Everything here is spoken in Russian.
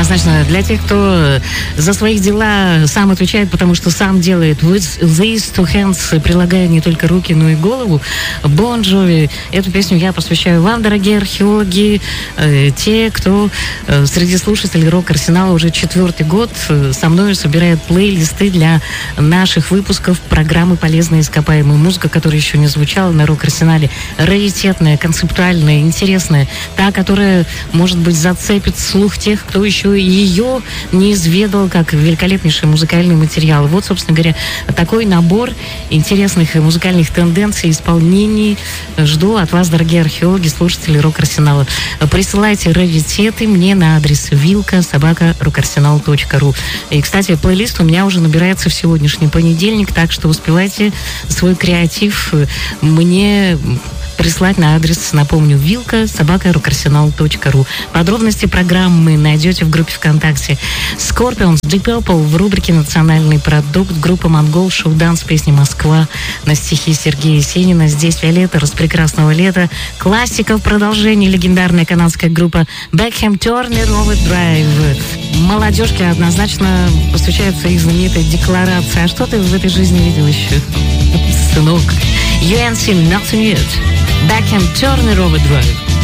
однозначно для тех, кто за свои дела сам отвечает, потому что сам делает. With these two hands, прилагая не только руки, но и голову. Bon Jovi. Эту песню я посвящаю вам, дорогие археологи, те, кто среди слушателей Рок-Арсенала уже 4-й год со мной собирает плейлисты для наших выпусков программы «Полезные ископаемые». Музыка, которая еще не звучала на Рок-Арсенале, раритетная, концептуальная, интересная, та, которая, может быть, зацепит слух тех, кто еще ее не изведал, как великолепнейший музыкальный материал. Вот, собственно говоря, такой набор интересных музыкальных тенденций, исполнений жду от вас, дорогие археологи, слушатели Рок-Арсенала. Присылайте раритеты мне на адрес vilka@rockarsenal.ru. И, кстати, плейлист у меня уже набирается в сегодняшний понедельник, так что успевайте свой креатив мне прислать на адрес, напомню, vilka@rockarsenal.ru. Подробности программы найдете в группе ВКонтакте. Scorpions, Deep Purple в рубрике «Национальный продукт», группа «Монгол», шоу-данс, песня «Москва» на стихи Сергея Есенина. Здесь Виолетта, «Распрекрасного лета». Классика в продолжении, легендарная канадская группа Beckham Turner Overdrive. Молодежке однозначно посвящается их знаменитая декларация. А что ты в этой жизни видел еще, сынок? You ain't seen nothing yet. Beckham Turner Overdrive.